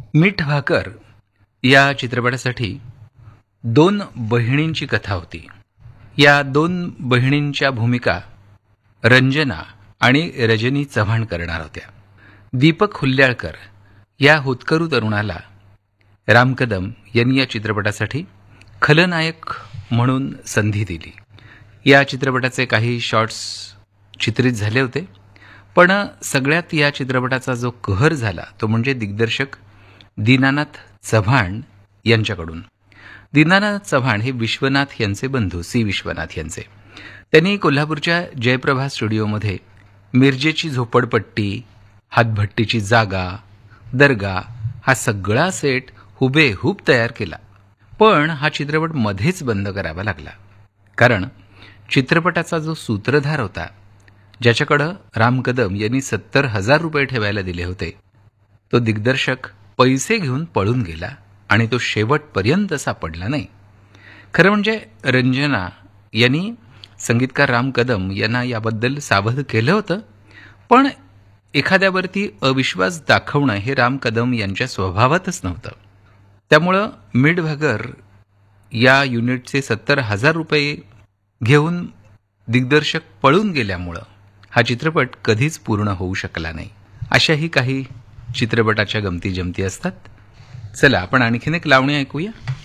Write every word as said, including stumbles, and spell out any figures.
मीठ भाकर या चित्रपटासाठी दोन बहिणींची कथा होती. या दोन बहिणींच्या भूमिका रंजना आणि रजनी चव्हाण करणार होत्या. दीपक हुल्ल्याळकर या होतकरू तरुणाला राम कदम यांनी या चित्रपटासाठी खलनायक म्हणून संधी दिली. या चित्रपटाचे काही शॉट्स चित्रित झाले होते, पण सगळ्यात या चित्रपटाचा जो कहर झाला तो म्हणजे दिग्दर्शक दीनानाथ चव्हाण यांच्याकडून. दीनानाथ चव्हाण हे विश्वनाथ यांचे बंधू सी विश्वनाथ यांचे. त्यांनी कोल्हापूरच्या जयप्रभा स्टुडिओमध्ये मिरजेची झोपडपट्टी, हातभट्टीची जागा, दर्गा हा सगळा सेट हुबेहूब तयार केला. पण हा चित्रपट मध्येच बंद करावा लागला, कारण चित्रपटाचा जो सूत्रधार होता, ज्याच्याकडं राम कदम यांनी सत्तर हजार रुपये ठेवायला दिले होते, तो दिग्दर्शक पैसे घेऊन पळून गेला आणि तो शेवटपर्यंत सापडला नाही. खरं म्हणजे रंजना यांनी संगीतकार राम कदम यांना याबद्दल सावध केलं होतं, पण एखाद्यावरती अविश्वास दाखवणं हे राम कदम यांच्या स्वभावातच नव्हतं. त्यामुळं मीठ भाकर या युनिटचे सत्तर हजार रुपये घेऊन दिग्दर्शक पळून गेल्यामुळं हा चित्रपट कधीच पूर्ण होऊ शकला नाही. अशाही काही चित्रपटाच्या गमती जमती असतात. चला आपण आणखीन एक लावणी ऐकूया.